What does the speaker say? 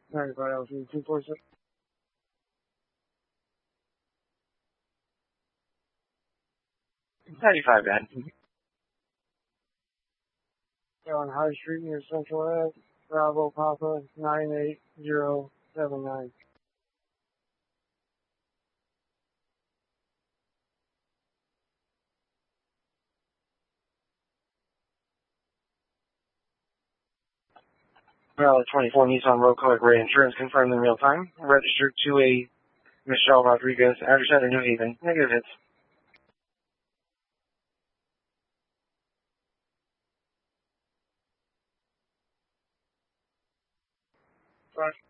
95 LC 246. Dad. On High Street near Central Ave, Bravo Papa 98079. Well, 24 Nissan Road Color Gray Insurance confirmed in real time. Registered to a Michelle Rodriguez, address at New Haven. Negative hits. Right.